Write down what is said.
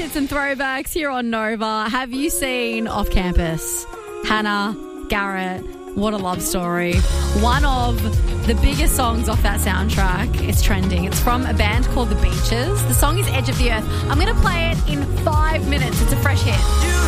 hits and throwbacks here on Nova. Have you seen Off Campus? Hannah, Garrett, what a love story. One of the biggest songs off that soundtrack is trending. It's from a band called The Beaches. The song is Edge of the Earth. I'm going to play it in 5 minutes. It's a fresh hit.